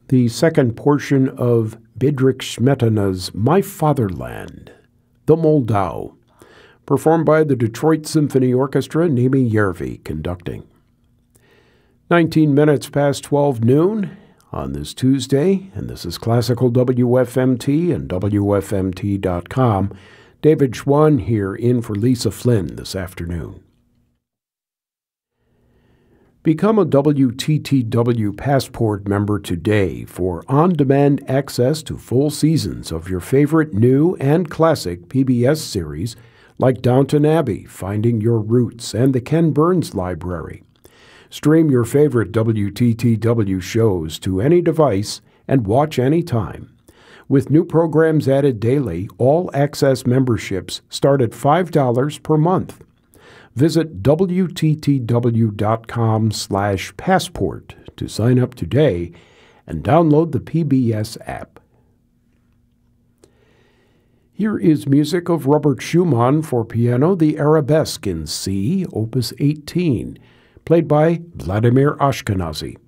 the second portion of Bedřich Smetana's My Fatherland, The Moldau, performed by the Detroit Symphony Orchestra, Nemi Järvi conducting. 19 minutes past 12 noon on this Tuesday, and this is Classical WFMT and WFMT.com. David Schwann here in for Lisa Flynn this afternoon. Become a WTTW Passport member today for on-demand access to full seasons of your favorite new and classic PBS series like Downton Abbey, Finding Your Roots, and the Ken Burns Library. Stream your favorite WTTW shows to any device and watch anytime. With new programs added daily, all-access memberships start at $5 per month. Visit WTTW.com/passport to sign up today and download the PBS app. Here is music of Robert Schumann for piano, the Arabesque in C, Opus 18, played by Vladimir Ashkenazy.